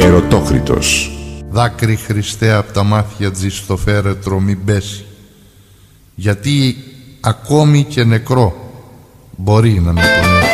Ερωτόκριτος. Δάκρυ Χριστέ απ' τα μάτια της στο φέρετρο μην πέσει, γιατί ακόμη και νεκρό μπορεί να με πονέσει.